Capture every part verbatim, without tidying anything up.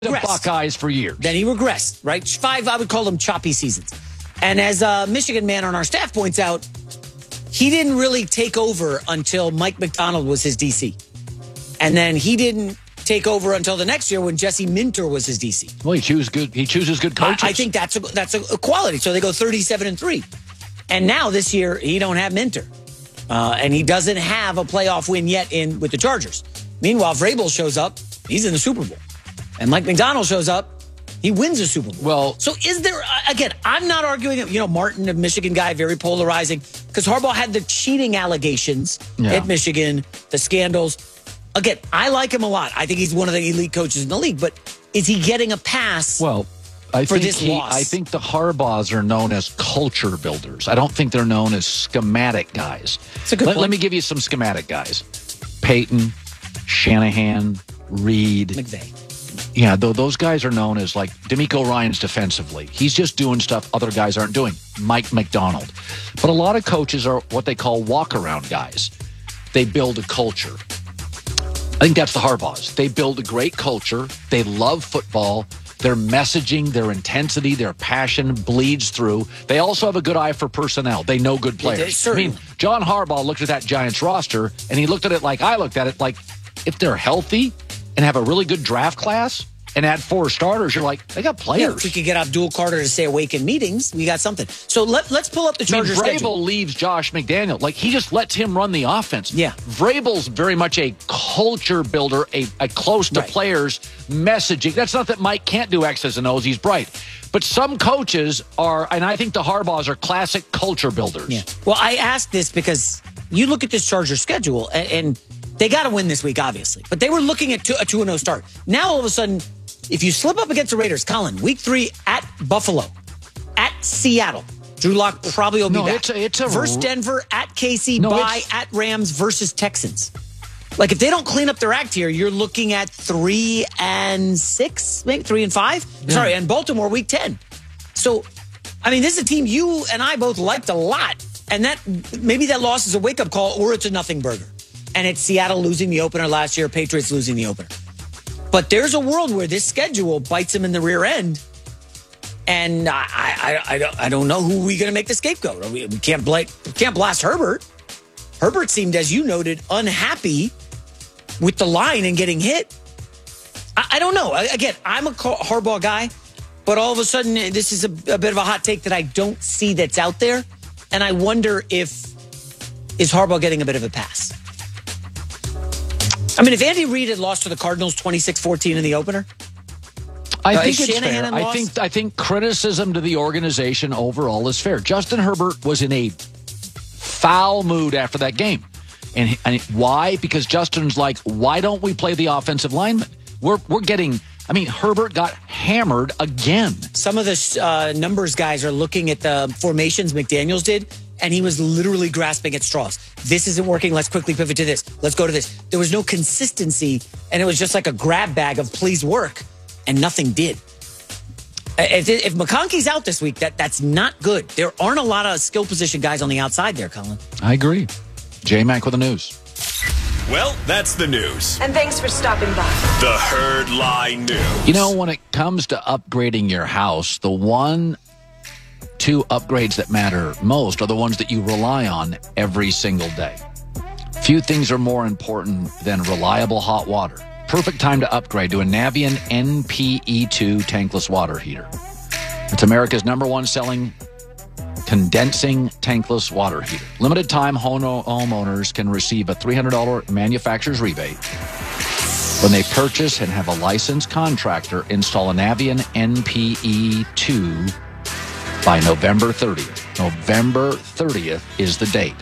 The Buckeyes for years. Then he regressed, right? Five, I would call them choppy seasons. And as a Michigan man on our staff points out, he didn't really take over until Mike Macdonald was his D C. And then he didn't take over until the next year when Jesse Minter was his D C. Well, he chooses good. He chooses good coaches. I, I think that's a, that's a quality. So they go thirty-seven and three. And now this year he don't have Minter, uh, and he doesn't have a playoff win yet in with the Chargers. Meanwhile, Vrabel shows up, he's in the Super Bowl, and Mike Macdonald shows up, he wins a Super Bowl. Well, so is there again? I'm not arguing. You know, Martin, a Michigan guy, very polarizing because Harbaugh had the cheating allegations yeah. at Michigan, the scandals. Again, I like him a lot. I think he's one of the elite coaches in the league. But is he getting a pass? Well, I for think this he, loss? I think the Harbaughs are known as culture builders. I don't think they're known as schematic guys. That's a good let, point. let me give you some schematic guys: Peyton, Shanahan, Reed, McVay. Yeah, though those guys are known as like D'Amico Ryans defensively. He's just doing stuff other guys aren't doing. Mike Macdonald. But a lot of coaches are what they call walk-around guys. They build a culture. I think that's the Harbaughs. They build a great culture. They love football. Their messaging, their intensity, their passion bleeds through. They also have a good eye for personnel. They know good players. I mean, John Harbaugh looked at that Giants roster, and he looked at it like I looked at it, like if they're healthy and have a really good draft class and add four starters, you're like, they got players. Yeah, if we could get Abdul Carter to stay awake in meetings, we got something. So let, let's pull up the Chargers I mean, Vrabel schedule. leaves Josh McDaniel. Like, he just lets him run the offense. Yeah. Vrabel's very much a culture builder, a, a close to Right. players messaging. That's not that Mike can't do X's and O's. He's bright. But some coaches are, and I think the Harbaughs are classic culture builders. Yeah. Well, I asked this because you look at this Chargers schedule, and, and they got to win this week, obviously. But they were looking at two, a two and oh start. Now, all of a sudden, if you slip up against the Raiders, Colin, week three at Buffalo, at Seattle, Drew Lock probably will be No, back. it's a- it's a- versus Denver, at K C, No, bye, it's- at Rams, versus Texans. Like, if they don't clean up their act here, you're looking at three and six, maybe three and five. Yeah. Sorry, and Baltimore week ten. So, I mean, this is a team you and I both liked a lot. And that maybe that loss is a wake-up call or it's a nothing burger. And it's Seattle losing the opener last year, Patriots losing the opener. But there's a world where this schedule bites them in the rear end. And I I, I, don't, I don't know who we're going to make the scapegoat. We, we, can't bl- we can't blast Herbert. Herbert seemed, as you noted, unhappy with the line and getting hit. I, I don't know. I, again, I'm a Harbaugh guy. But all of a sudden, this is a, a bit of a hot take that I don't see that's out there. And I wonder if, is Harbaugh getting a bit of a pass? I mean, if Andy Reid had lost to the Cardinals twenty-six fourteen in the opener, I uh, think it's Shanahan fair. and I lost? think I think criticism to the organization overall is fair. Justin Herbert was in a foul mood after that game. And, and why? Because Justin's like, why don't we play the offensive lineman? We're we're getting, I mean, Herbert got hammered again. Some of the uh, numbers guys are looking at the formations McDaniels did, and he was literally grasping at straws. This isn't working. Let's quickly pivot to this. Let's go to this. There was no consistency, and it was just like a grab bag of please work, and nothing did. If, if McConkey's out this week, that, that's not good. There aren't a lot of skill position guys on the outside there, Colin. I agree. J-Mac with the news. Well, that's the news. And thanks for stopping by. The Herd Lie News. You know, when it comes to upgrading your house, the one, two upgrades that matter most are the ones that you rely on every single day. Few things are more important than reliable hot water. Perfect time to upgrade to a Navien N P E two tankless water heater. It's America's number one selling condensing tankless water heater. Limited time homeowners can receive a three hundred dollars manufacturer's rebate when they purchase and have a licensed contractor install a Navien N P E two by November thirtieth. November thirtieth is the date.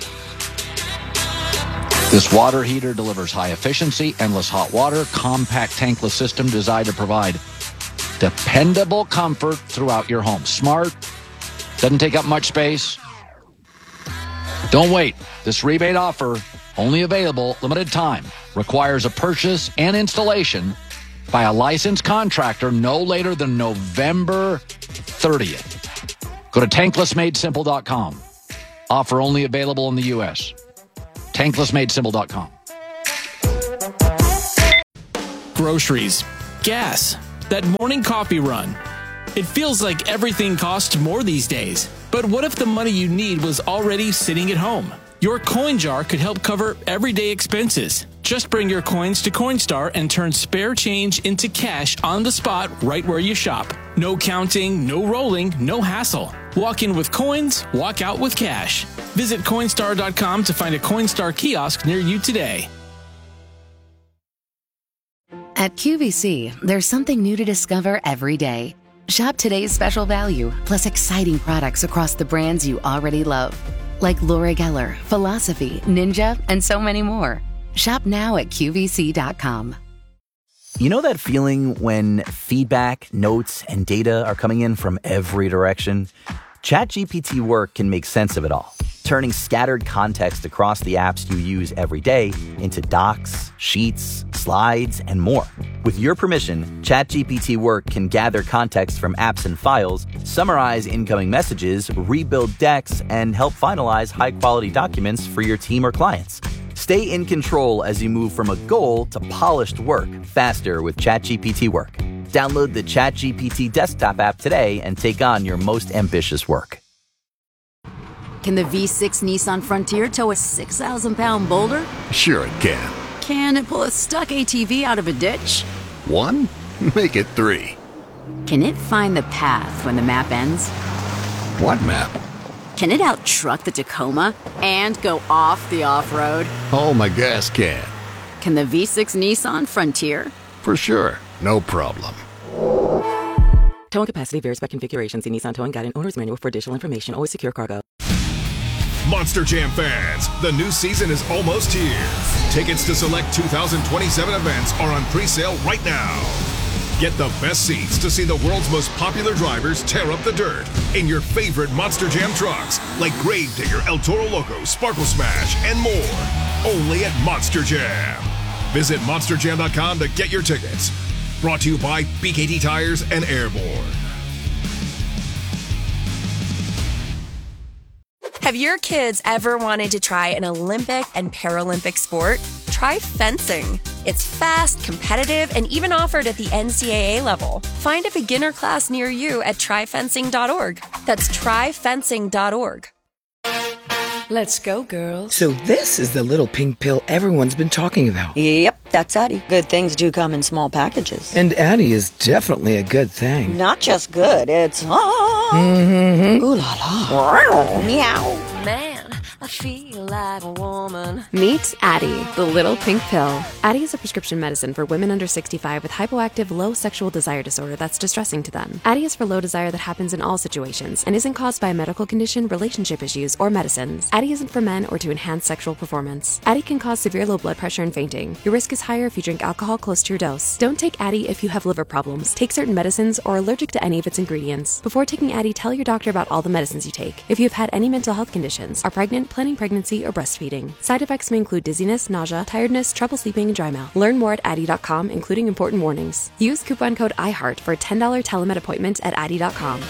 This water heater delivers high efficiency, endless hot water, compact tankless system designed to provide dependable comfort throughout your home. Smart, doesn't take up much space. Don't wait. This rebate offer, only available limited time, requires a purchase and installation by a licensed contractor no later than November thirtieth. Go to tankless made simple dot com. Offer only available in the U S tankless made simple dot com. Groceries, gas, that morning coffee run. It feels like everything costs more these days. But what if the money you need was already sitting at home? Your coin jar could help cover everyday expenses. Just bring your coins to Coinstar and turn spare change into cash on the spot right where you shop. No counting, no rolling, no hassle. Walk in with coins, walk out with cash. Visit Coinstar dot com to find a Coinstar kiosk near you today. At Q V C, there's something new to discover every day. Shop today's special value, plus exciting products across the brands you already love. Like Laura Geller, Philosophy, Ninja, and so many more. Shop now at Q V C dot com. You know that feeling when feedback, notes, and data are coming in from every direction? ChatGPT Work can make sense of it all, turning scattered context across the apps you use every day into docs, sheets, slides, and more. With your permission, ChatGPT Work can gather context from apps and files, summarize incoming messages, rebuild decks, and help finalize high-quality documents for your team or clients. Stay in control as you move from a goal to polished work faster with ChatGPT Work. Download the ChatGPT desktop app today and take on your most ambitious work. Can the V six Nissan Frontier tow a six thousand pound boulder? Sure it can. Can it pull a stuck A T V out of a ditch? One? Make it three. Can it find the path when the map ends? What map? Can it out-truck the Tacoma and go off the off-road? Oh, my gas can. Can the V six Nissan Frontier? For sure. No problem. Towing capacity varies by configuration. See Nissan Towing Guide and Owner's Manual for additional information. Always secure cargo. Monster Jam fans, the new season is almost here. Tickets to select two thousand twenty-seven events are on pre-sale right now. Get the best seats to see the world's most popular drivers tear up the dirt in your favorite Monster Jam trucks, like Gravedigger, El Toro Loco, Sparkle Smash, and more. Only at Monster Jam. Visit monster jam dot com to get your tickets. Brought to you by B K T Tires and Airborne. Have your kids ever wanted to try an Olympic and Paralympic sport? Try fencing. It's fast, competitive, and even offered at the N C double A level. Find a beginner class near you at try fencing dot org. That's try fencing dot org. Let's go, girls. So this is the little pink pill everyone's been talking about. Yep, that's Addie. Good things do come in small packages. And Addie is definitely a good thing. Not just good, it's... Ah, mm-hmm. Ooh la la. Meow. Man, I feel like a woman. Meet Addie, the little pink pill. Addie is a prescription medicine for women under sixty-five with hypoactive low sexual desire disorder that's distressing to them. Addie is for low desire that happens in all situations and isn't caused by a medical condition, relationship issues, or medicines. Addie isn't for men or to enhance sexual performance. Addie can cause severe low blood pressure and fainting. Your risk is higher if you drink alcohol close to your dose. Don't take Addie if you have liver problems, take certain medicines, or are allergic to any of its ingredients. Before taking Addie, tell your doctor about all the medicines you take. If you have had any mental health conditions, are pregnant, planning pregnancy, or breastfeeding. Side effects may include dizziness, nausea, tiredness, trouble sleeping, and dry mouth. Learn more at Addie dot com, including important warnings. Use coupon code iHeart for a ten dollars telemed appointment at Addie dot com.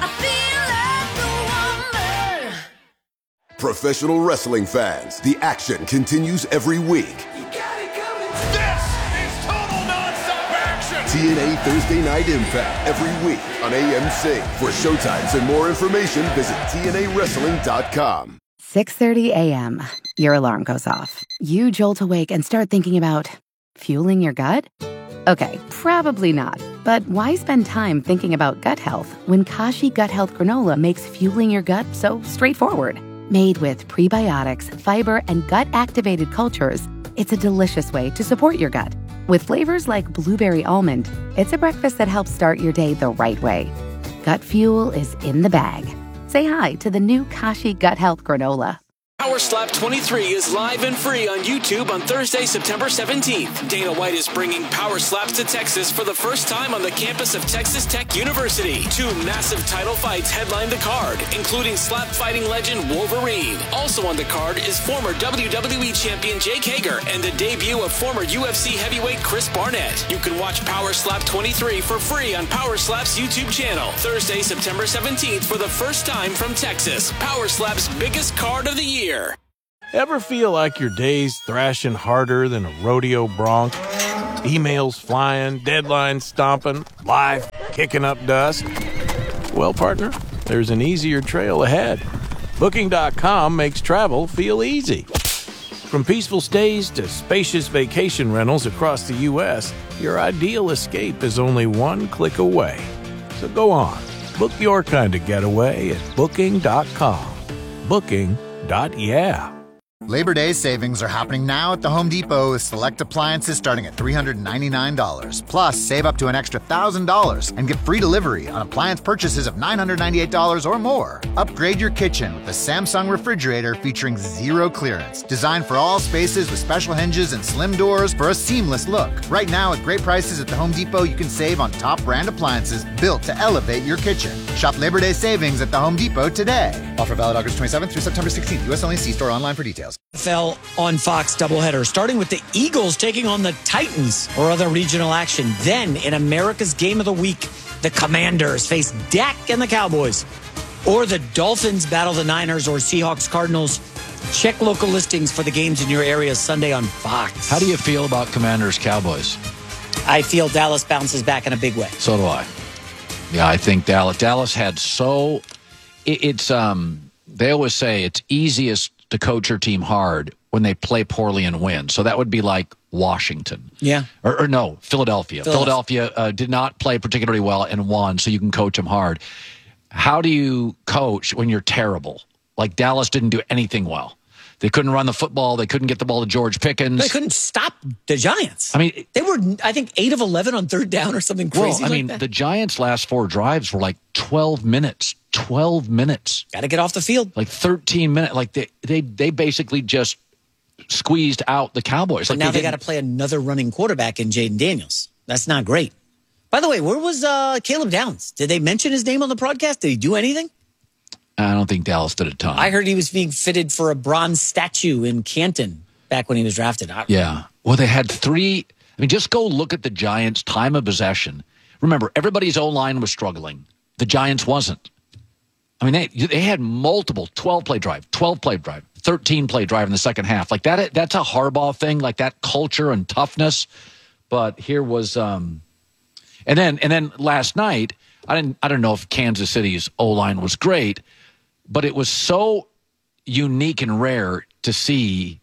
Professional wrestling fans, the action continues every week. This is total nonstop action! T N A Thursday Night Impact every week on A M C. For showtimes and more information, visit T N A wrestling dot com. six thirty a.m. Your alarm goes off. You jolt awake and start thinking about fueling your gut? Okay, probably not. But why spend time thinking about gut health when Kashi Gut Health Granola makes fueling your gut so straightforward? Made with prebiotics, fiber, and gut-activated cultures, it's a delicious way to support your gut. With flavors like blueberry almond, it's a breakfast that helps start your day the right way. Gut fuel is in the bag. Say hi to the new Kashi Gut Health Granola. Power Slap twenty-three is live and free on YouTube on Thursday, September seventeenth. Dana White is bringing Power Slaps to Texas for the first time on the campus of Texas Tech University. Two massive title fights headline the card, including slap fighting legend Wolverine. Also on the card is former W W E champion Jake Hager and the debut of former U F C heavyweight Chris Barnett. You can watch Power Slap twenty-three for free on Power Slap's YouTube channel. Thursday, September seventeenth for the first time from Texas. Power Slap's biggest card of the year. Ever feel like your day's thrashing harder than a rodeo bronc? Emails flying, deadlines stomping, life kicking up dust. Well, partner, there's an easier trail ahead. Booking dot com makes travel feel easy. From peaceful stays to spacious vacation rentals across the U S, your ideal escape is only one click away. So go on, book your kind of getaway at Booking dot com. Booking. Dot yeah. Labor Day savings are happening now at the Home Depot with select appliances starting at three hundred ninety-nine dollars. Plus, save up to an extra one thousand dollars and get free delivery on appliance purchases of nine hundred ninety-eight dollars or more. Upgrade your kitchen with the Samsung refrigerator featuring zero clearance. Designed for all spaces with special hinges and slim doors for a seamless look. Right now, at great prices at the Home Depot, you can save on top brand appliances built to elevate your kitchen. Shop Labor Day savings at the Home Depot today. Offer valid August twenty-seventh through September sixteenth. U S only. See store online for details. N F L on Fox doubleheader, starting with the Eagles taking on the Titans or other regional action. Then, in America's Game of the Week, the Commanders face Dak and the Cowboys. Or the Dolphins battle the Niners or Seahawks Cardinals. Check local listings for the games in your area Sunday on Fox. How do you feel about Commanders Cowboys? I feel Dallas bounces back in a big way. So do I. Yeah, I think Dallas. Dallas had so... It, it's... um. They always say it's easiest to coach your team hard when they play poorly and win. So that would be like Washington. Yeah. Or, or no, Philadelphia. Philadelphia, Philadelphia uh, did not play particularly well and won, so you can coach them hard. How do you coach when you're terrible? Like Dallas didn't do anything well. They couldn't run the football. They couldn't get the ball to George Pickens. They couldn't stop the Giants. I mean, they were, I think, eight of eleven on third down or something crazy well, I like mean, that. the Giants' last four drives were like twelve minutes. twelve minutes. Got to get off the field. Like thirteen minutes. Like they, they, they basically just squeezed out the Cowboys. But like now they, they got to play another running quarterback in Jaden Daniels. That's not great. By the way, where was uh, Caleb Downs? Did they mention his name on the broadcast? Did he do anything? I don't think Dallas did a ton. I heard he was being fitted for a bronze statue in Canton back when he was drafted. I, yeah. Well, they had three. I mean, just go look at the Giants' time of possession. Remember, everybody's O-line was struggling. The Giants wasn't. I mean, they they had multiple twelve-play drive, twelve-play drive, thirteen-play drive in the second half. Like that, that's a Harbaugh thing, like that culture and toughness. But here was, um, and then and then last night, I didn't I don't know if Kansas City's O-line was great, but it was so unique and rare to see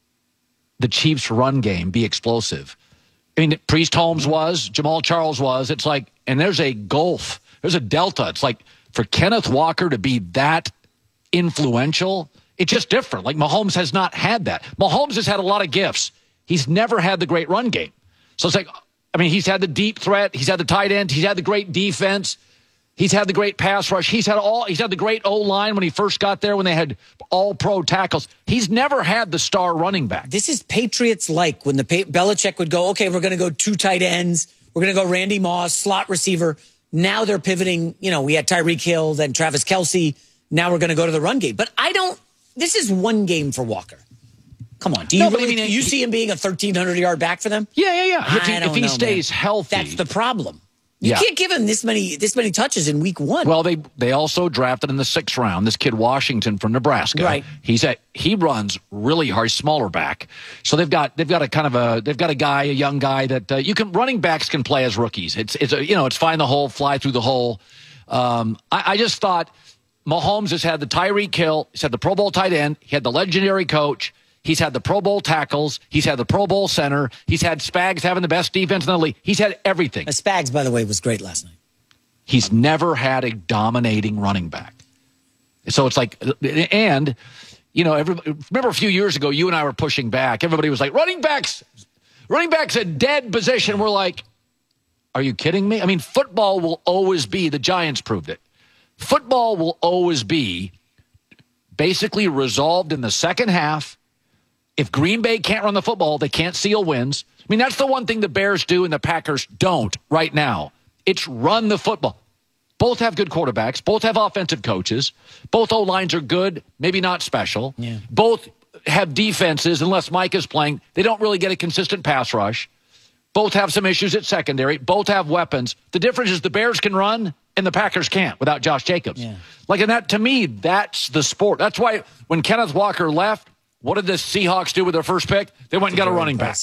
the Chiefs' run game be explosive. I mean, Priest Holmes was, Jamal Charles was. It's like, and there's a gulf, there's a delta. It's like for Kenneth Walker to be that influential, it's just different. Like Mahomes has not had that. Mahomes has had a lot of gifts. He's never had the great run game. So it's like, I mean, he's had the deep threat. He's had the tight end. He's had the great defense. He's had the great pass rush. He's had all. He's had the great O-line when he first got there when they had all-pro tackles. He's never had the star running back. This is Patriots-like when the pa- Belichick would go, okay, we're going to go two tight ends. We're going to go Randy Moss, slot receiver. Now they're pivoting. You know, we had Tyreek Hill, then Travis Kelce. Now we're going to go to the run game. But I don't. This is one game for Walker. Come on. Do you No, but really I mean, do you he- see him being a thirteen hundred yard back for them? Yeah, yeah, yeah. If he, I don't if he know, stays man. healthy, That's the problem. You Yeah. can't give him this many this many touches in week one. Well, they they also drafted in the sixth round this kid Washington from Nebraska. Right. He's a he runs really hard, smaller back. So they've got they've got a kind of a they've got a guy, a young guy that uh, you can running backs can play as rookies. It's it's a, you know it's find the hole, fly through the hole. Um, I, I just thought Mahomes has had the Tyreek Hill, he's had the Pro Bowl tight end, he had the legendary coach. He's had the Pro Bowl tackles. He's had the Pro Bowl center. He's had Spags having the best defense in the league. He's had everything. Spags, by the way, was great last night. He's never had a dominating running back. So it's like, and, you know, every, remember a few years ago, you and I were pushing back. Everybody was like, running backs, running backs a dead position. We're like, are you kidding me? I mean, football will always be, the Giants proved it. Football will always be basically resolved in the second half. If Green Bay can't run the football, they can't seal wins. I mean, that's the one thing the Bears do and the Packers don't right now. It's run the football. Both have good quarterbacks. Both have offensive coaches. Both O-lines are good, maybe not special. Yeah. Both have defenses, unless Mike is playing. They don't really get a consistent pass rush. Both have some issues at secondary. Both have weapons. The difference is the Bears can run and the Packers can't without Josh Jacobs. Yeah. Like, and that, to me, that's the sport. That's why when Kenneth Walker left, what did the Seahawks do with their first pick? They went and got a running back. Yeah.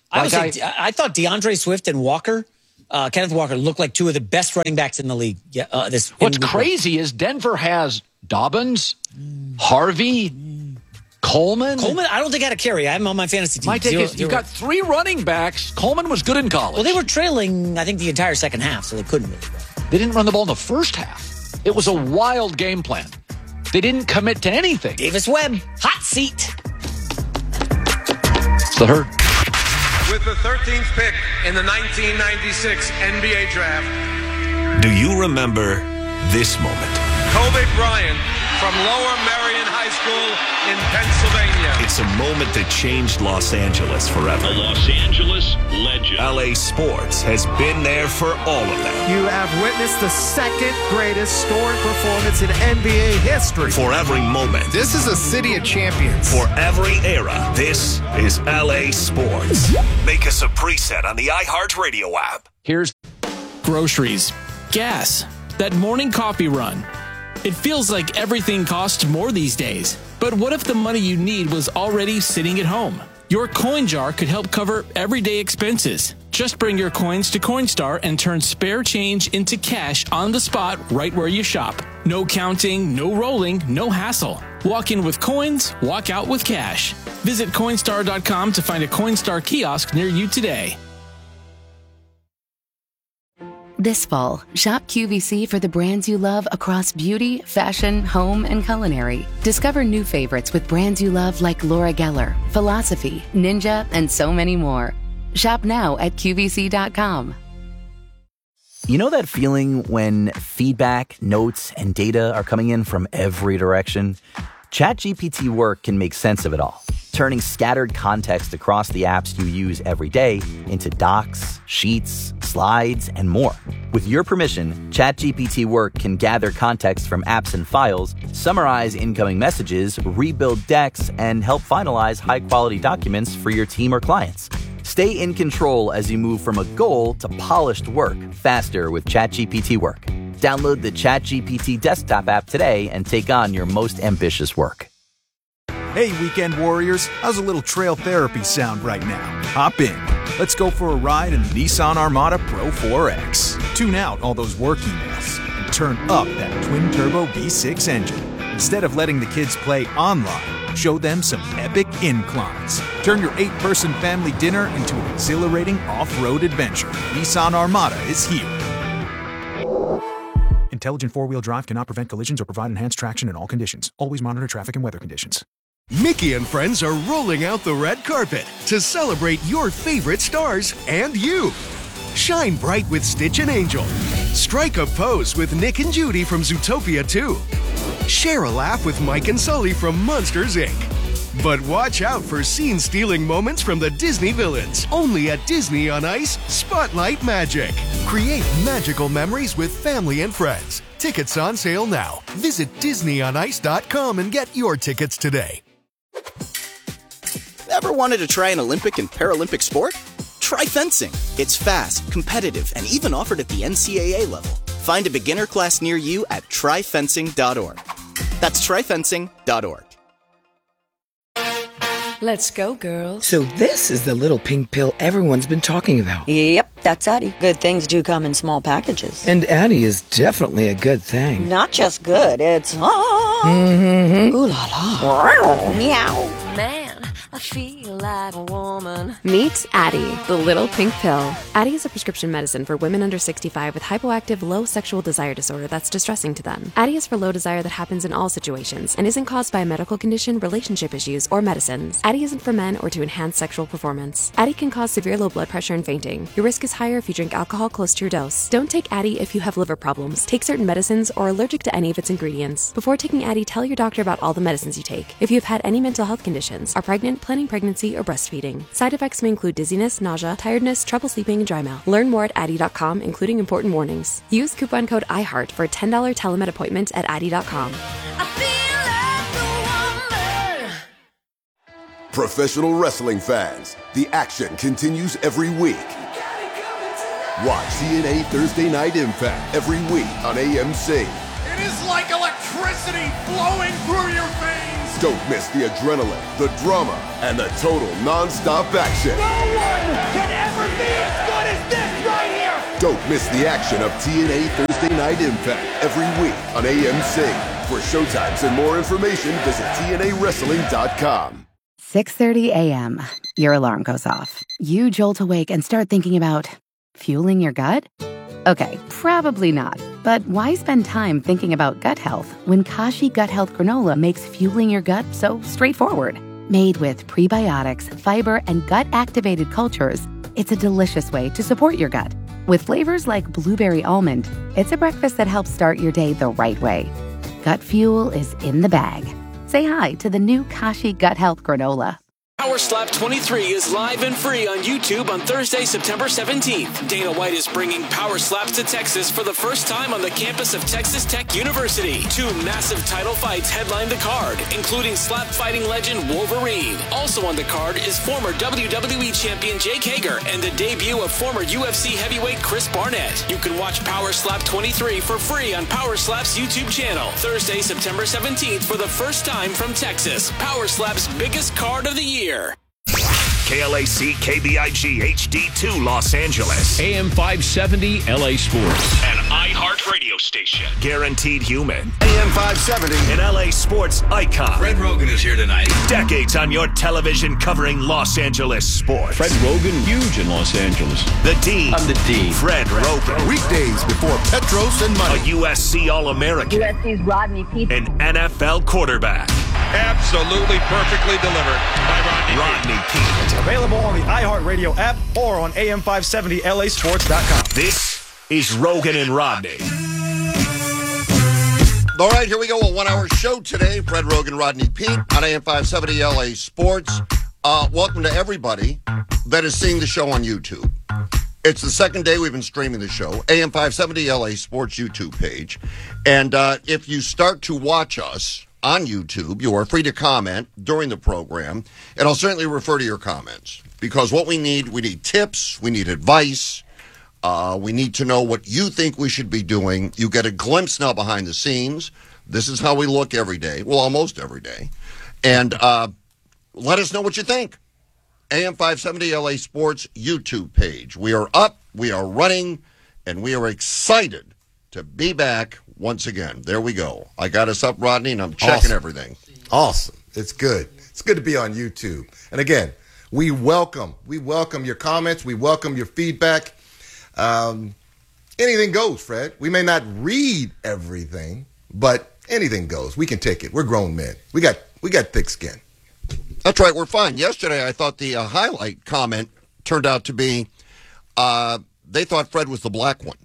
I, Like was I, I thought DeAndre Swift and Walker, uh, Kenneth Walker, looked like two of the best running backs in the league. Yeah, uh, this. What's crazy is Denver has Dobbins, Harvey, Coleman. Coleman, I don't think I had a carry. I have him on my fantasy team. My take Zero- is you've zero. got three running backs. Coleman was good in college. Well, they were trailing, I think, the entire second half, so they couldn't really go. They didn't run the ball in the first half. It was a wild game plan. They didn't commit to anything. Davis Webb, hot seat. It's the herd. With the thirteenth pick in the nineteen ninety-six N B A draft. Do you remember this moment? Kobe Bryant from Lower Merion High School in Pennsylvania. It's a moment that changed Los Angeles forever. A Los Angeles legend. L A Sports has been there for all of them. You have witnessed the second greatest scoring performance in N B A history. For every moment. This is a city of champions. For every era. This is L A Sports. Make us a preset on the iHeartRadio app. Here's groceries, gas, that morning coffee run. It feels like everything costs more these days. But what if the money you need was already sitting at home? Your coin jar could help cover everyday expenses. Just bring your coins to Coinstar and turn spare change into cash on the spot right where you shop. No counting, no rolling, no hassle. Walk in with coins, walk out with cash. Visit Coinstar dot com to find a Coinstar kiosk near you today. This fall, shop Q V C for the brands you love across beauty, fashion, home, and culinary. Discover new favorites with brands you love like Laura Geller, Philosophy, Ninja, and so many more. Shop now at Q V C dot com. You know that feeling when feedback, notes, and data are coming in from every direction? ChatGPT Work can make sense of it all, turning scattered context across the apps you use every day into docs, sheets, slides, and more. With your permission, ChatGPT Work can gather context from apps and files, summarize incoming messages, rebuild decks, and help finalize high-quality documents for your team or clients. Stay in control as you move from a goal to polished work faster with ChatGPT Work. Download the ChatGPT desktop app today and take on your most ambitious work. Hey, weekend warriors, how's a little trail therapy sound right now? Hop in. Let's go for a ride in the Nissan Armada Pro four X. Tune out all those work emails and turn up that twin-turbo V six engine. Instead of letting the kids play online, show them some epic inclines. Turn your eight-person family dinner into an exhilarating off-road adventure. Nissan Armada is here. Intelligent four-wheel drive cannot prevent collisions or provide enhanced traction in all conditions. Always monitor traffic and weather conditions. Mickey and friends are rolling out the red carpet to celebrate your favorite stars and you. Shine bright with Stitch and Angel. Strike a pose with Nick and Judy from Zootopia two. Share a laugh with Mike and Sully from Monsters, Incorporated. But watch out for scene-stealing moments from the Disney villains. Only at Disney on Ice, Spotlight Magic. Create magical memories with family and friends. Tickets on sale now. Visit Disney on Ice dot com and get your tickets today. Ever wanted to try an Olympic and Paralympic sport? Try fencing. It's fast, competitive, and even offered at the N C double A level. Find a beginner class near you at try fencing dot org. That's try fencing dot org. Let's go, girls. So this is the little pink pill everyone's been talking about. Yep, that's Addie. Good things do come in small packages. And Addie is definitely a good thing. Not just good, it's ah. Mm-hmm. Ooh la la. Meow. Man, I feel like a woman. Meet Addie, the little pink pill. Addie is a prescription medicine for women under sixty-five with hypoactive low sexual desire disorder that's distressing to them. Addie is for low desire that happens in all situations and isn't caused by a medical condition, relationship issues, or medicines. Addie isn't for men or to enhance sexual performance. Addie can cause severe low blood pressure and fainting. Your risk is higher if you drink alcohol close to your dose. Don't take Addie if you have liver problems, take certain medicines, or are allergic to any of its ingredients. Before taking Addie, tell your doctor about all the medicines you take. If you have had any mental health conditions, are pregnant, planning pregnancy, or breastfeeding. Side effects may include dizziness, nausea, tiredness, trouble sleeping, and dry mouth. Learn more at Addie dot com, including important warnings. Use coupon code iHeart for a ten dollars telemed appointment at Addie dot com. Professional wrestling fans, the action continues every week. Watch T N A Thursday Night Impact every week on A M C. It is like electricity flowing through your veins. Don't miss the adrenaline, the drama, and the total non-stop action. No one can ever be as good as this right here! Don't miss the action of T N A Thursday Night Impact every week on A M C. For showtimes and more information, visit T N A wrestling dot com. six thirty a.m. Your alarm goes off. You jolt awake and start thinking about fueling your gut? Okay, probably not. But why spend time thinking about gut health when Kashi Gut Health Granola makes fueling your gut so straightforward? Made with prebiotics, fiber, and gut-activated cultures, it's a delicious way to support your gut. With flavors like blueberry almond, it's a breakfast that helps start your day the right way. Gut fuel is in the bag. Say hi to the new Kashi Gut Health Granola. Power Slap twenty-three is live and free on YouTube on Thursday, September seventeenth. Dana White is bringing Power Slaps to Texas for the first time on the campus of Texas Tech University. Two massive title fights headline the card, including slap fighting legend Wolverine. Also on the card is former W W E champion Jake Hager and the debut of former U F C heavyweight Chris Barnett. You can watch Power Slap twenty-three for free on Power Slap's YouTube channel. Thursday, September seventeenth for the first time from Texas. Power Slap's biggest card of the year. K L A C K B I G H D two Los Angeles. A M five seventy L A Sports. An iHeart radio station. Guaranteed human. A M five seventy. An L A sports icon. Fred Rogan is here tonight. Decades on your television covering Los Angeles sports. Fred Rogan, huge in Los Angeles. The Dean. I'm the Dean. Fred Rogan. Weekdays before Petros and money. A U S C All-American. U S C's Rodney Peete. An N F L quarterback. Absolutely perfectly delivered by Rodney, Rodney Peete. Available on the iHeartRadio app or on A M five seventy L A sports dot com. This is Rogan and Rodney. All right, here we go. A one-hour show today. Fred Rogan, Rodney Peete on A M five seventy L A Sports. Uh, welcome to everybody that is seeing the show on YouTube. It's the second day we've been streaming the show, A M five seventy L A Sports YouTube page. And uh, if you start to watch us on YouTube, you are free to comment during the program, and I'll certainly refer to your comments, because what we need, we need tips, we need advice, uh, we need to know what you think we should be doing. You get a glimpse now behind the scenes. This is how we look every day, well, almost every day, and uh, let us know what you think. A M five seventy L A Sports YouTube page. We are up, we are running, and we are excited to be back once again. There we go. I got us up, Rodney, and I'm checking awesome. everything. Awesome. It's good. It's good to be on YouTube. And again, we welcome, we welcome your comments. We welcome your feedback. Um, anything goes, Fred. We may not read everything, but anything goes. We can take it. We're grown men. We got, we got thick skin. That's right. We're fine. Yesterday, I thought the uh, highlight comment turned out to be uh, they thought Fred was the black one.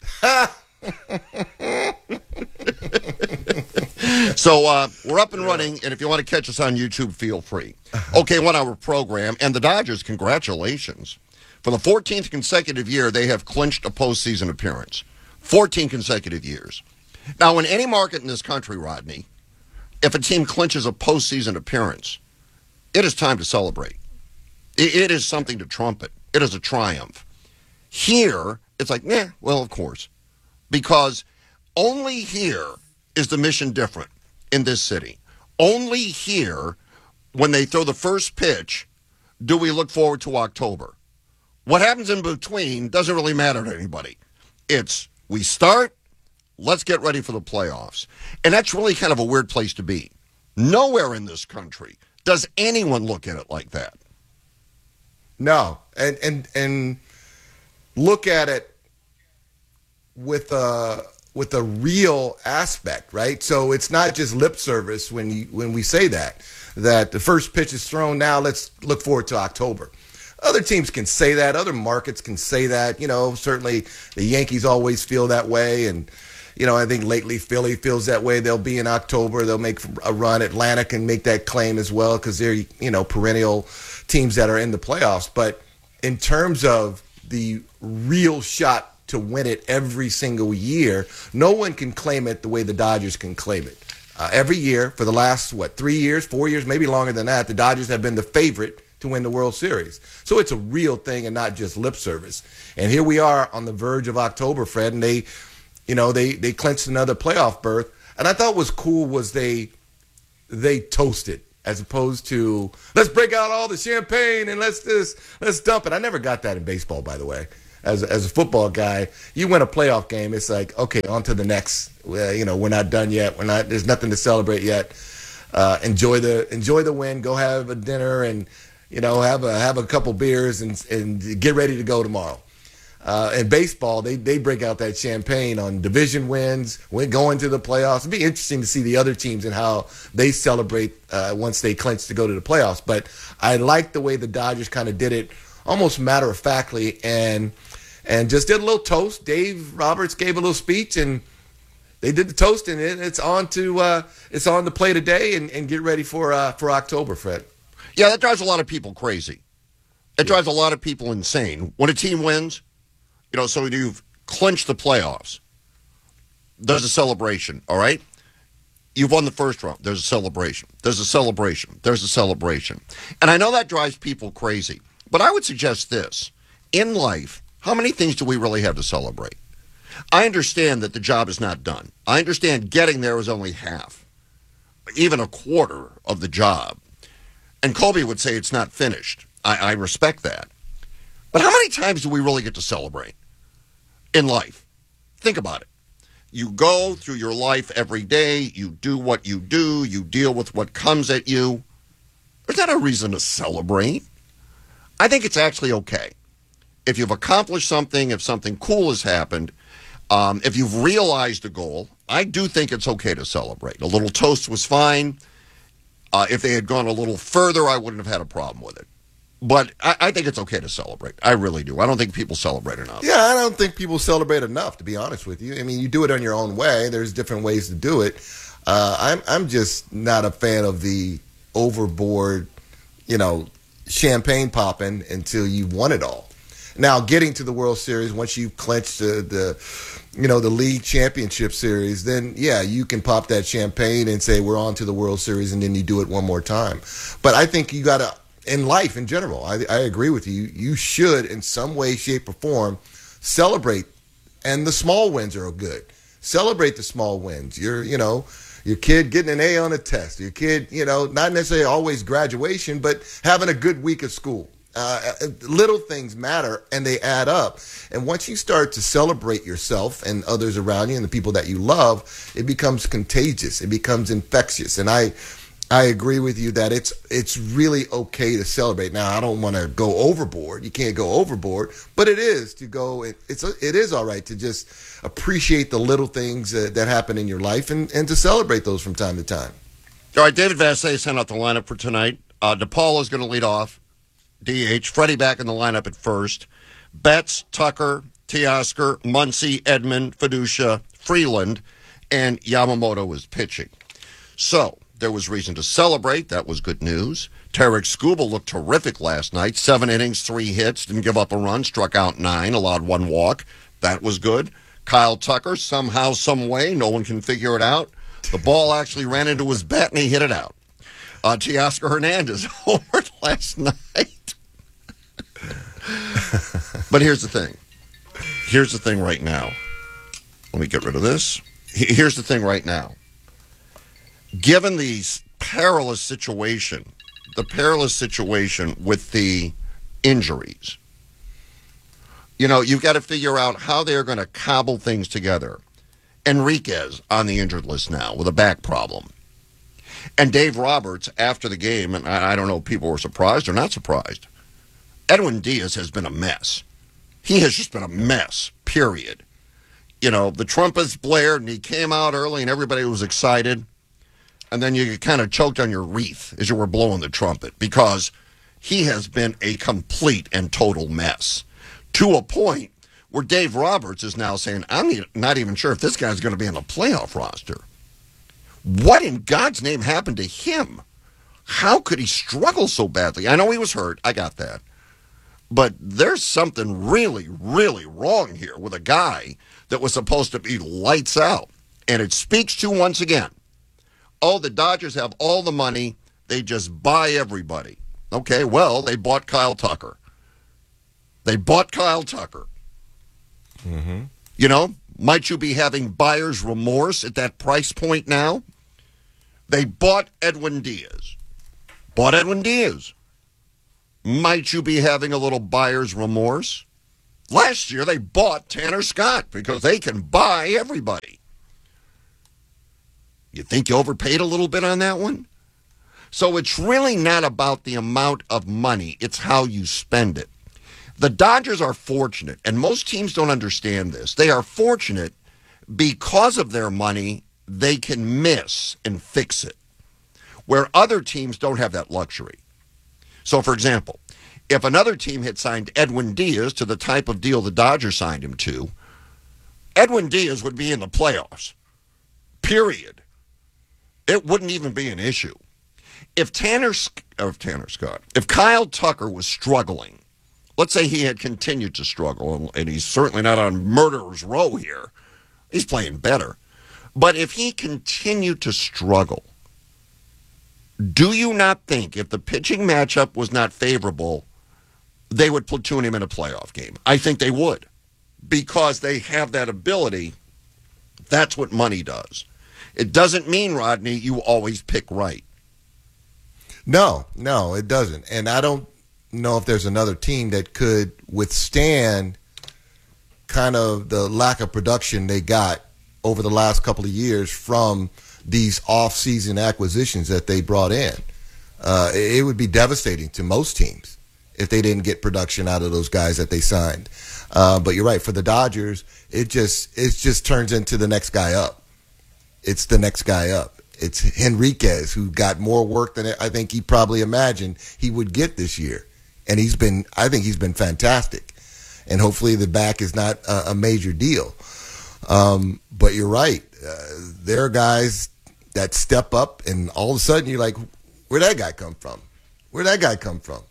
So uh, we're up and running, and if you want to catch us on YouTube, feel free. Okay, one-hour program, and the Dodgers, congratulations. For the fourteenth consecutive year, they have clinched a postseason appearance. fourteen consecutive years. Now, in any market in this country, Rodney, if a team clinches a postseason appearance, it is time to celebrate. It is something to trumpet. It is a triumph. Here, it's like, yeah, well, of course. Because only here is the mission different in this city. Only here, when they throw the first pitch, do we look forward to October. What happens in between doesn't really matter to anybody. It's, we start, let's get ready for the playoffs. And that's really kind of a weird place to be. Nowhere in this country does anyone look at it like that. No. And, and, and look at it with a with a real aspect, right? So it's not just lip service when you when we say that that the first pitch is thrown, now let's look forward to October. Other teams can say that, other markets can say that, you know, certainly the Yankees always feel that way, and you know, I think lately Philly feels that way. They'll be in October, they'll make a run. Atlanta can make that claim as well because they're, you know, perennial teams that are in the playoffs. But in terms of the real shot to win it every single year, no one can claim it the way the Dodgers can claim it. Uh, every year for the last, what, three years, four years, maybe longer than that, the Dodgers have been the favorite to win the World Series. So it's a real thing and not just lip service. And here we are on the verge of October, Fred, and they, you know, they, they clinched another playoff berth. And I thought what was cool was they they toasted, as opposed to let's break out all the champagne and let's this let's dump it. I never got that in baseball, by the way. As a, as a football guy, you win a playoff game, it's like, okay, on to the next. Well, you know, we're not done yet. We're not. There's nothing to celebrate yet. Uh, enjoy the enjoy the win. Go have a dinner and you know have a have a couple beers and and get ready to go tomorrow. Uh, in baseball, they they break out that champagne on division wins, when going to the playoffs. It'd be interesting to see the other teams and how they celebrate uh, once they clinch to go to the playoffs. But I like the way the Dodgers kind of did it, almost matter of factly, and and just did a little toast. Dave Roberts gave a little speech, and they did the toast, and it, it's on to uh, it's on to play today and, and get ready for uh, for October, Fred. Yeah, that drives a lot of people crazy. It drives a lot of people insane when a team wins. You know, so you've clinched the playoffs. There's a celebration, all right? You've won the first round. There's a celebration. There's a celebration. There's a celebration. And I know that drives people crazy. But I would suggest this. In life, how many things do we really have to celebrate? I understand that the job is not done. I understand getting there is only half, even a quarter of the job. And Kobe would say it's not finished. I, I respect that. But how many times do we really get to celebrate in life? Think about it. You go through your life every day. You do what you do. You deal with what comes at you. Is that a reason to celebrate? I think it's actually okay. If you've accomplished something, if something cool has happened, um, if you've realized a goal, I do think it's okay to celebrate. A little toast was fine. Uh, if they had gone a little further, I wouldn't have had a problem with it. But I, I think it's okay to celebrate. I really do. I don't think people celebrate enough. Yeah, I don't think people celebrate enough, to be honest with you. I mean, you do it on your own way. There's different ways to do it. Uh, I'm I'm just not a fan of the overboard, you know, champagne popping until you've won it all. Now, getting to the World Series, once you've clinched the, the you know, the league championship series, then, yeah, you can pop that champagne and say we're on to the World Series, and then you do it one more time. But I think you got to, in life in general, I, I agree with you. You should, in some way, shape, or form, celebrate. And the small wins are good. Celebrate the small wins. Your, you know, your kid getting an A on a test. Your kid, you know, not necessarily always graduation, but having a good week of school. Uh, little things matter, and they add up. And once you start to celebrate yourself and others around you and the people that you love, it becomes contagious. It becomes infectious. And I... I agree with you that it's it's really okay to celebrate. Now, I don't want to go overboard. You can't go overboard, but it is to go. It's it is all right to just appreciate the little things uh, that happen in your life and, and to celebrate those from time to time. All right, David Vassegh sent out the lineup for tonight. Uh, DePaul is going to lead off, D H. Freddie back in the lineup at first. Betts, Tucker, Teoscar, Muncy, Edman, Fiducia, Freeland, and Yamamoto is pitching. So there was reason to celebrate. That was good news. Tarek Skubal looked terrific last night. Seven innings, three hits, didn't give up a run, struck out nine, allowed one walk. That was good. Kyle Tucker, somehow, some way, no one can figure it out. The ball actually ran into his bat, and he hit it out. Uh, Teoscar Hernandez homered last night. But here's the thing. Here's the thing right now. Let me get rid of this. Here's the thing right now. Given the perilous situation, the perilous situation with the injuries, you know, you've got to figure out how they're going to cobble things together. Enriquez on the injured list now with a back problem. And Dave Roberts, after the game, and I don't know if people were surprised or not surprised, Edwin Diaz has been a mess. He has just been a mess, period. You know, the trumpets blared, and he came out early, and everybody was excited. And then you kind of choked on your wreath as you were blowing the trumpet because he has been a complete and total mess to a point where Dave Roberts is now saying, I'm not even sure if this guy's going to be on the playoff roster. What in God's name happened to him? How could he struggle so badly? I know he was hurt. I got that. But there's something really, really wrong here with a guy that was supposed to be lights out. And it speaks to, once again, oh, the Dodgers have all the money. They just buy everybody. Okay, well, they bought Kyle Tucker. They bought Kyle Tucker. Mm-hmm. You know, might you be having buyer's remorse at that price point now? They bought Edwin Diaz. Bought Edwin Diaz. Might you be having a little buyer's remorse? Last year, they bought Tanner Scott because they can buy everybody. You think you overpaid a little bit on that one? So it's really not about the amount of money. It's how you spend it. The Dodgers are fortunate, and most teams don't understand this. They are fortunate because of their money, they can miss and fix it, where other teams don't have that luxury. So, for example, if another team had signed Edwin Diaz to the type of deal the Dodgers signed him to, Edwin Diaz would be in the playoffs, period. It wouldn't even be an issue. If Tanner, or Tanner Scott, if Kyle Tucker was struggling, let's say he had continued to struggle, and he's certainly not on murderer's row here, he's playing better. But if he continued to struggle, do you not think if the pitching matchup was not favorable, they would platoon him in a playoff game? I think they would, because they have that ability. That's what money does. It doesn't mean, Rodney, you always pick right. No, no, it doesn't. And I don't know if there's another team that could withstand kind of the lack of production they got over the last couple of years from these off-season acquisitions that they brought in. Uh, it would be devastating to most teams if they didn't get production out of those guys that they signed. Uh, but you're right, for the Dodgers, it just it just turns into the next guy up. It's the next guy up. It's Henriquez, who got more work than I think he probably imagined he would get this year. And he's been, I think he's been fantastic. And hopefully the back is not a, a major deal. Um, but you're right. Uh, there are guys that step up, and all of a sudden you're like, where'd that guy come from? Where'd that guy come from?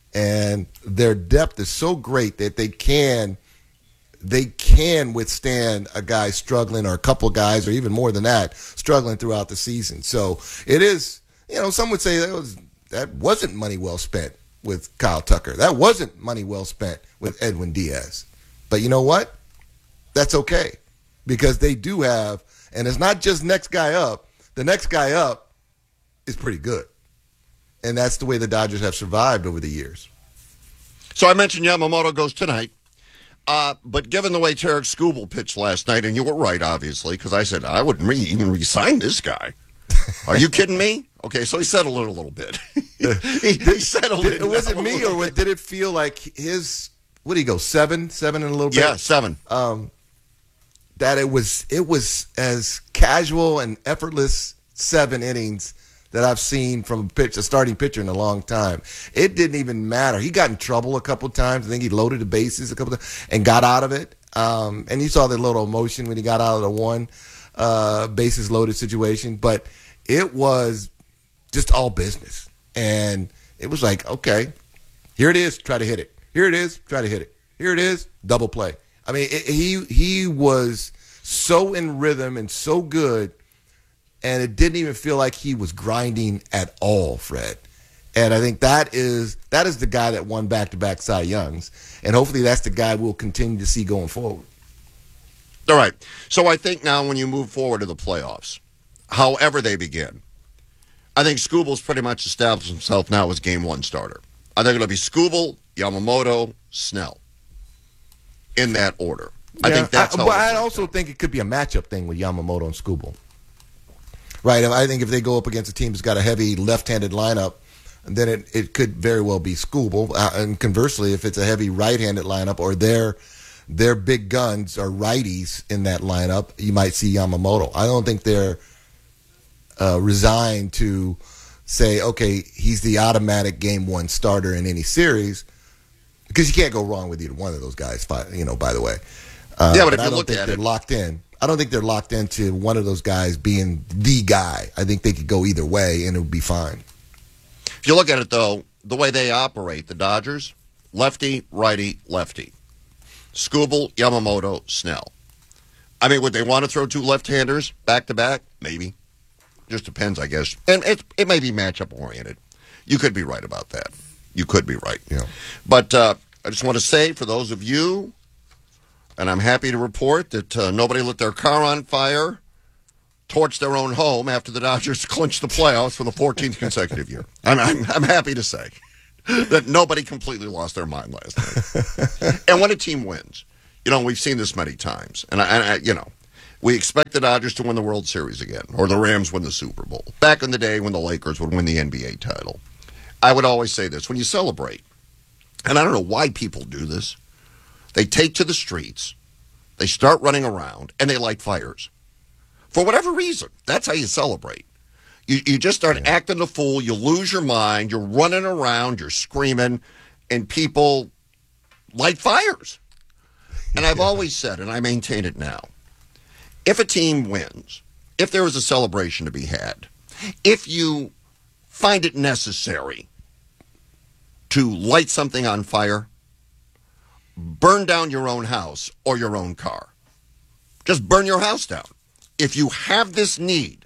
And their depth is so great that they can they can withstand a guy struggling, or a couple guys, or even more than that, struggling throughout the season. So it is, you know, some would say that was that wasn't money well spent with Kyle Tucker. That wasn't money well spent with Edwin Diaz. But you know what? That's okay, because they do have, and it's not just next guy up. The next guy up is pretty good. And that's the way the Dodgers have survived over the years. So I mentioned Yamamoto goes tonight. Uh, but given the way Tarek Skubal pitched last night, and you were right, obviously, because I said, I wouldn't re- even re-sign this guy. Are you kidding me? Okay, so he settled it a little bit. he, he settled did, it. Was it me, or what, did it feel like his, what did he go, seven? Seven and a little bit? Yeah, seven. Um, that it was, it was as casual and effortless seven innings that I've seen from a, pitch, a starting pitcher in a long time. It didn't even matter. He got in trouble a couple of times. I think he loaded the bases a couple of times and got out of it. Um, and you saw the little emotion when he got out of the one uh, bases loaded situation. But it was just all business. And it was like, okay, here it is, try to hit it. Here it is, try to hit it. Here it is, double play. I mean, it, he he was so in rhythm and so good, and it didn't even feel like he was grinding at all, Fred. And I think that is that is the guy that won back-to-back Cy Youngs, and hopefully that's the guy we'll continue to see going forward. All right. So I think now when you move forward to the playoffs, however they begin, I think Skubal's pretty much established himself now as game one starter. I think it'll be Skubal, Yamamoto, Snell, in that order. I yeah, think that's I, how. But I also think it could be a matchup thing with Yamamoto and Skubal. Right, I think if they go up against a team that's got a heavy left-handed lineup, then it, it could very well be Skubal. Uh, and conversely, if it's a heavy right-handed lineup, or their their big guns are righties in that lineup, you might see Yamamoto. I don't think they're uh, resigned to say, okay, he's the automatic game one starter in any series, because you can't go wrong with either one of those guys. You know, by the way, uh, yeah, but, but if I you don't look think at they're it, locked in. I don't think they're locked into one of those guys being the guy. I think they could go either way, and it would be fine. If you look at it, though, the way they operate, the Dodgers, lefty, righty, lefty. Skubal, Yamamoto, Snell. I mean, would they want to throw two left-handers back-to-back? Maybe. Just depends, I guess. And it, it may be matchup-oriented. You could be right about that. You could be right. Yeah. But uh, I just want to say, for those of you, and I'm happy to report that uh, nobody lit their car on fire torched their own home after the Dodgers clinched the playoffs for the fourteenth consecutive year. I'm, I'm, I'm happy to say that nobody completely lost their mind last night. And when a team wins, you know, we've seen this many times. And, I, and I, you know, we expect the Dodgers to win the World Series again, or the Rams win the Super Bowl. Back in the day when the Lakers would win the N B A title, I would always say this: when you celebrate, and I don't know why people do this, they take to the streets, they start running around, and they light fires. For whatever reason, that's how you celebrate. You, you just start yeah. acting the fool, you lose your mind, you're running around, you're screaming, and people light fires. And I've always said, and I maintain it now, if a team wins, if there is a celebration to be had, if you find it necessary to light something on fire, burn down your own house or your own car. Just burn your house down. If you have this need,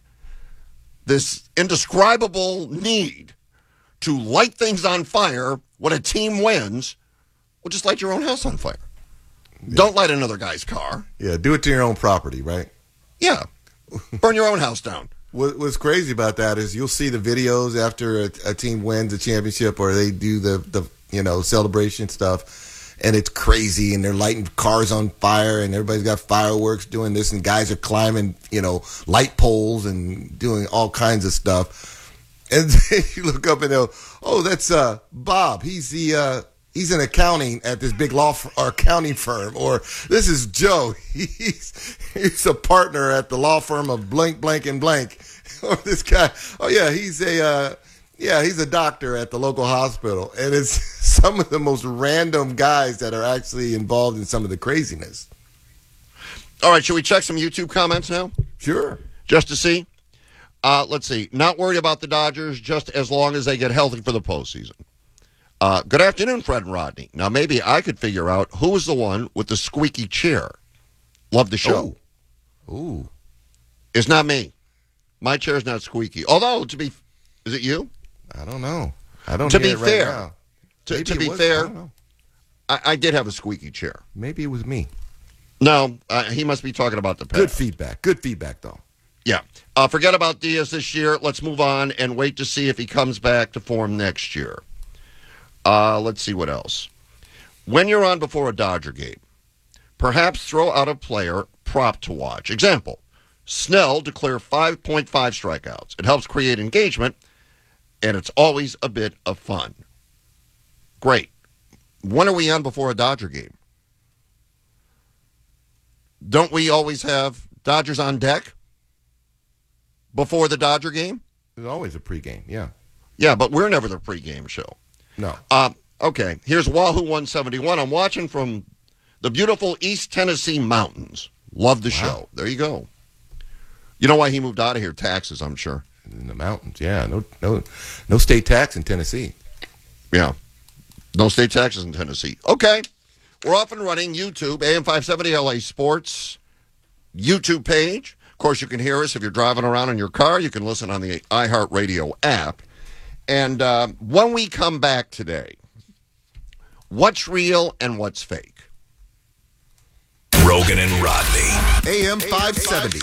this indescribable need to light things on fire when a team wins, well, just light your own house on fire. Yeah. Don't light another guy's car. Yeah, do it to your own property, right? Yeah. Burn your own house down. What, what's crazy about that is you'll see the videos after a, a team wins a championship or they do the, the you know celebration stuff, and it's crazy, and they're lighting cars on fire, and everybody's got fireworks doing this, and guys are climbing you know light poles and doing all kinds of stuff. And then you look up and go, oh, that's uh, Bob. He's the uh, he's in accounting at this big law f- or accounting firm. Or this is Joe. He's he's a partner at the law firm of blank, blank, and blank. Or this guy. Oh yeah, he's a uh, yeah he's a doctor at the local hospital. And it's some of the most random guys that are actually involved in some of the craziness. All right, should we check some YouTube comments now? Sure. Just to see. Uh, let's see. Not worried about the Dodgers just as long as they get healthy for the postseason. Uh, good afternoon, Fred and Rodney. Now, maybe I could figure out who was the one with the squeaky chair. Love the show. Ooh. Ooh. It's not me. My chair's not squeaky. Although, to be... Is it you? I don't know. I don't to hear be it right fair, now. To, to it be was, fair, I, don't know. I, I did have a squeaky chair. Maybe it was me. No, uh, he must be talking about the past. Good feedback. Good feedback, though. Yeah. Uh, forget about Diaz this year. Let's move on and wait to see if he comes back to form next year. Uh, let's see what else. When you're on before a Dodger game, perhaps throw out a player prop to watch. Example, Snell declare five point five strikeouts. It helps create engagement, and it's always a bit of fun. Great. When are we on before a Dodger game? Don't we always have Dodgers on deck before the Dodger game? There's always a pregame, yeah. Yeah, but we're never the pregame show. No. Uh, okay, here's Wahoo one seventy-one. I'm watching from the beautiful East Tennessee mountains. Love the wow. show. There you go. You know why he moved out of here? Taxes, I'm sure. In the mountains, yeah. No, no, no state tax in Tennessee. Yeah. No state taxes in Tennessee. Okay. We're off and running. YouTube, A M five seventy L A Sports YouTube page. Of course, you can hear us if you're driving around in your car. You can listen on the iHeartRadio app. And uh, when we come back today, what's real and what's fake? Rogan and Rodney. A M five seventy.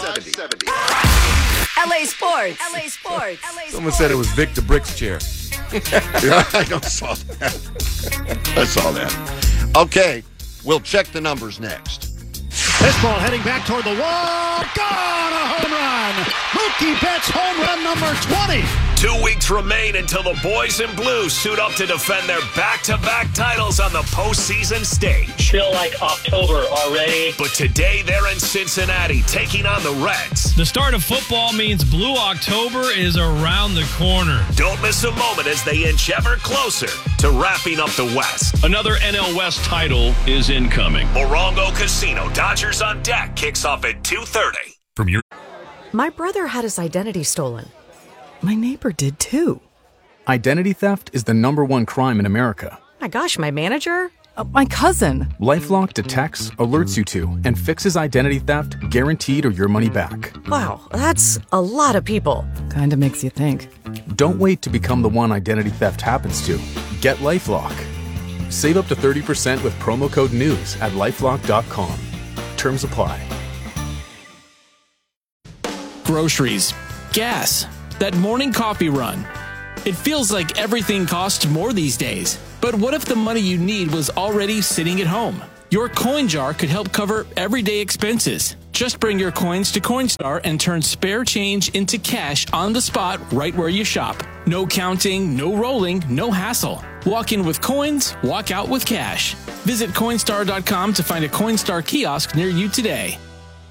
L A Sports. L A Sports. Someone said it was Vic the Bricks chair. Yeah, I saw that. I saw that. Okay, we'll check the numbers next. This ball heading back toward the wall. Gone! A home run! Mookie Betts home run number twenty. Two weeks remain until the boys in blue suit up to defend their back-to-back titles on the postseason stage. Feel like October already. But today they're in Cincinnati taking on the Reds. The start of football means Blue October is around the corner. Don't miss a moment as they inch ever closer to wrapping up the West. Another N L West title is incoming. Morongo Casino Dodgers on Deck kicks off at two thirty. From your My brother had his identity stolen. My neighbor did too. Identity theft is the number one crime in America. My gosh, my manager? Uh, my cousin. LifeLock detects, alerts you to, and fixes identity theft guaranteed or your money back. Wow, that's a lot of people. Kinda makes you think. Don't wait to become the one identity theft happens to. Get LifeLock. Save up to thirty percent with promo code NEWS at LifeLock dot com. Terms apply. groceries, gas, that morning coffee run. It feels like everything costs more these days. But what if the money you need was already sitting at home? Your coin jar could help cover everyday expenses. Just bring your coins to Coinstar and turn spare change into cash on the spot right where you shop. No counting, no rolling, no hassle. Walk in with coins, walk out with cash. Visit Coinstar dot com to find a Coinstar kiosk near you today.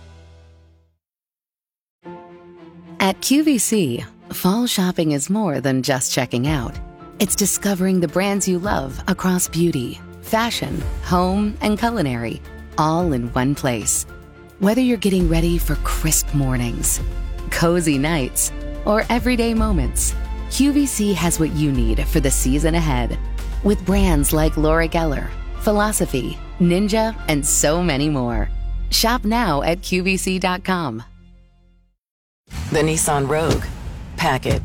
At Q V C, fall shopping is more than just checking out. It's discovering the brands you love across beauty, fashion, home, and culinary, all in one place. Whether you're getting ready for crisp mornings, cozy nights, or everyday moments, Q V C has what you need for the season ahead. With brands like Laura Geller, Philosophy, Ninja, and so many more. Shop now at Q V C dot com. The Nissan Rogue. Pack it.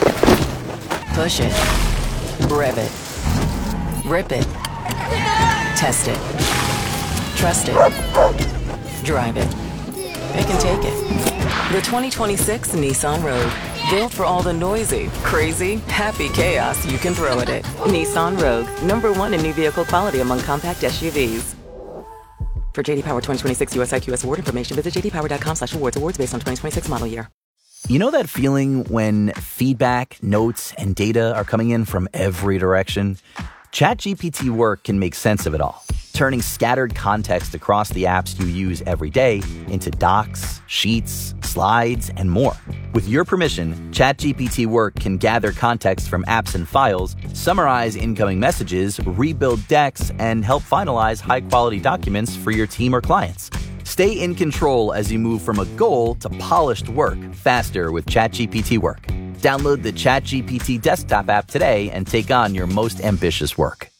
Push it. Rev it. Rip it. Test it. Trust it. Drive it. It can take it. The twenty twenty-six Nissan Rogue. Built for all the noisy, crazy, happy chaos you can throw at it. Nissan Rogue. Number one in new vehicle quality among compact S U Vs. For J D Power twenty twenty-six U S I Q S award information, visit j d power dot com slash awards. Awards based on twenty twenty-six model year. You know that feeling when feedback, notes, and data are coming in from every direction? ChatGPT Work can make sense of it all, turning scattered context across the apps you use every day into docs, sheets, slides, and more. With your permission, ChatGPT Work can gather context from apps and files, summarize incoming messages, rebuild decks, and help finalize high-quality documents for your team or clients. Stay in control as you move from a goal to polished work faster with ChatGPT Work. Download the ChatGPT desktop app today and take on your most ambitious work.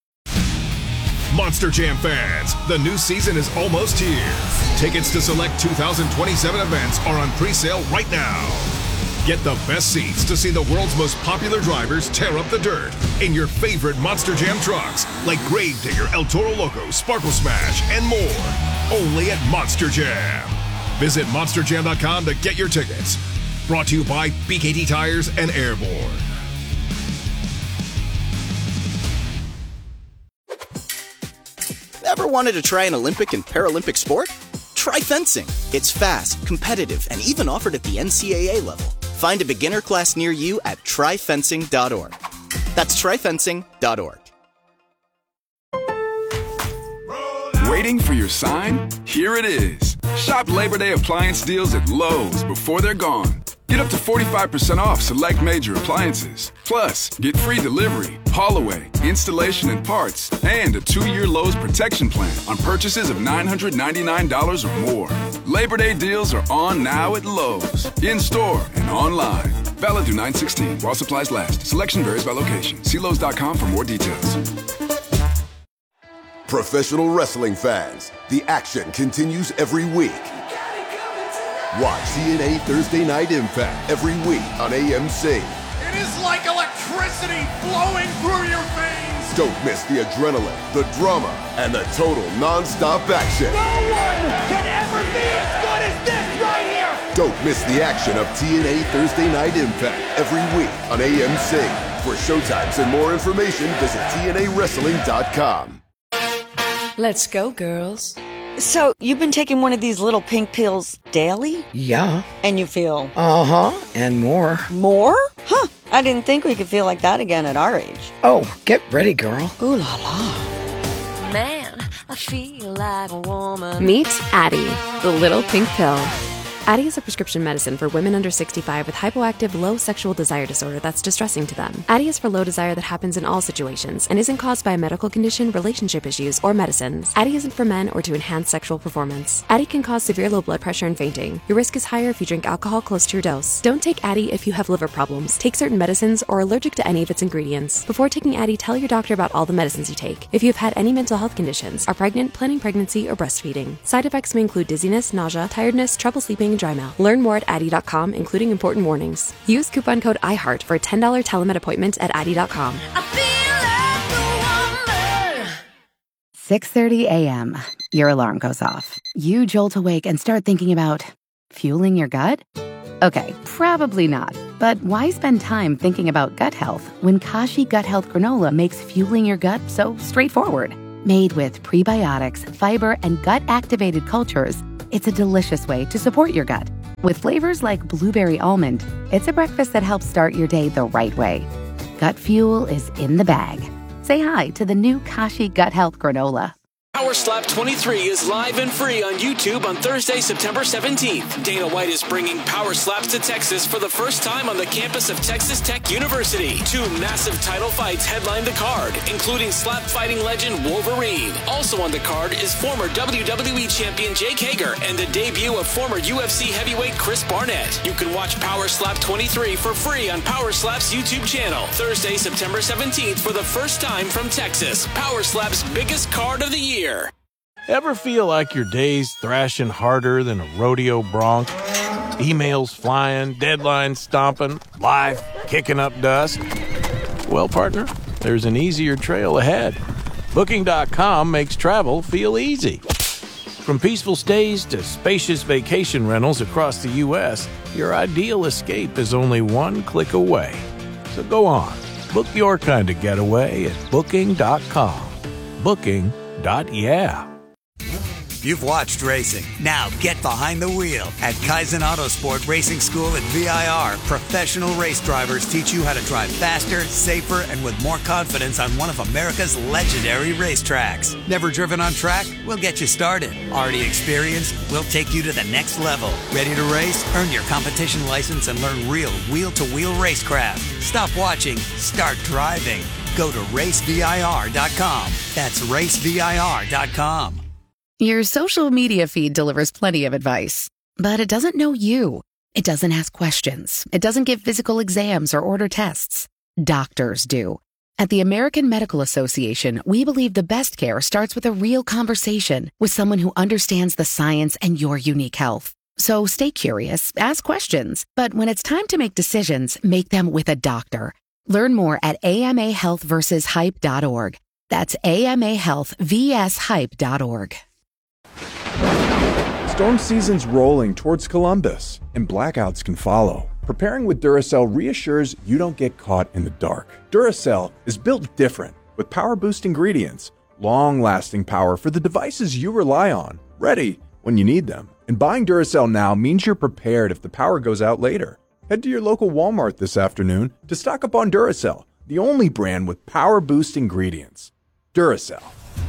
Monster Jam fans, the new season is almost here. Tickets to select two thousand twenty-seven events are on pre-sale right now. Get the best seats to see the world's most popular drivers tear up the dirt in your favorite Monster Jam trucks like Gravedigger, El Toro Loco, Sparkle Smash, and more. Only at Monster Jam. Visit monster jam dot com to get your tickets. Brought to you by B K T Tires and Airborne. Ever wanted to try an Olympic and Paralympic sport? Try fencing. It's fast, competitive, and even offered at the N C double A level. Find a beginner class near you at try fencing dot org. That's try fencing dot org. Waiting for your sign? Here it is. Shop Labor Day appliance deals at Lowe's before they're gone. Get up to forty-five percent off select major appliances. Plus, get free delivery, haul away, installation and parts, and a two-year Lowe's protection plan on purchases of nine hundred ninety-nine dollars or more. Labor Day deals are on now at Lowe's, in-store and online. Valid through nine sixteen while supplies last. Selection varies by location. See Lowe's dot com for more details. Professional wrestling fans, the action continues every week. Watch T N A Thursday Night Impact every week on A M C. It is like electricity flowing through your veins. Don't miss the adrenaline, the drama, and the total non-stop action. No one can ever be as good as this right here. Don't miss the action of T N A Thursday Night Impact every week on A M C. For showtimes and more information, visit T N A wrestling dot com. Let's go, girls. So, you've been taking one of these little pink pills daily? Yeah. And you feel? Uh-huh, and more. More? Huh. I didn't think we could feel like that again at our age. Oh, get ready, girl. Ooh la la. Man, I feel like a woman. Meet Addie, the little pink pill. Addie is a prescription medicine for women under sixty-five with hypoactive low sexual desire disorder that's distressing to them. Addie is for low desire that happens in all situations and isn't caused by a medical condition, relationship issues, or medicines. Addie isn't for men or to enhance sexual performance. Addie can cause severe low blood pressure and fainting. Your risk is higher if you drink alcohol close to your dose. Don't take Addie if you have liver problems, take certain medicines, or are allergic to any of its ingredients. Before taking Addie, tell your doctor about all the medicines you take. If you have had any mental health conditions, are pregnant, planning pregnancy, or breastfeeding. Side effects may include dizziness, nausea, tiredness, trouble sleeping, and dry mouth. Learn more at Addie dot com, including important warnings. Use coupon code iHeart for a ten dollars telemed appointment at Addie dot com. six thirty a.m. Your alarm goes off. You jolt awake and start thinking about fueling your gut? Okay, probably not. But why spend time thinking about gut health when Kashi Gut Health Granola makes fueling your gut so straightforward? Made with prebiotics, fiber, and gut-activated cultures, it's a delicious way to support your gut. With flavors like blueberry almond, it's a breakfast that helps start your day the right way. Gut fuel is in the bag. Say hi to the new Kashi Gut Health Granola. Power Slap twenty-three is live and free on YouTube on Thursday, September seventeenth. Dana White is bringing Power Slaps to Texas for the first time on the campus of Texas Tech University. Two massive title fights headline the card, including slap fighting legend Wolverine. Also on the card is former W W E champion Jake Hager and the debut of former U F C heavyweight Chris Barnett. You can watch Power Slap twenty-three for free on Power Slap's YouTube channel. Thursday, September seventeenth for the first time from Texas. Power Slap's biggest card of the year. Ever feel like your day's thrashing harder than a rodeo bronc? Emails flying, deadlines stomping, life kicking up dust? Well, partner, there's an easier trail ahead. Booking dot com makes travel feel easy. From peaceful stays to spacious vacation rentals across the U S, your ideal escape is only one click away. So go on, book your kind of getaway at Booking dot com. Booking. Dot yeah. You've watched racing. Now get behind the wheel. At Kaizen Autosport Racing School at V I R, professional race drivers teach you how to drive faster, safer, and with more confidence on one of America's legendary racetracks. Never driven on track? We'll get you started. Already experienced? We'll take you to the next level. Ready to race? Earn your competition license and learn real wheel-to-wheel racecraft. Stop watching. Start driving. Go to race V I R dot com. That's race V I R dot com. Your social media feed delivers plenty of advice, but it doesn't know you. It doesn't ask questions. It doesn't give physical exams or order tests. Doctors do. At the American Medical Association, we believe the best care starts with a real conversation with someone who understands the science and your unique health. So stay curious, ask questions, but when it's time to make decisions, make them with a doctor. Learn more at A M A health versus hype dot org. That's A M A health versus hype dot org. Storm season's rolling towards Columbus, and blackouts can follow. Preparing with Duracell reassures you don't get caught in the dark. Duracell is built different, with power-boost ingredients, long-lasting power for the devices you rely on, ready when you need them. And buying Duracell now means you're prepared if the power goes out later. Head to your local Walmart this afternoon to stock up on Duracell, the only brand with power-boost ingredients. Duracell.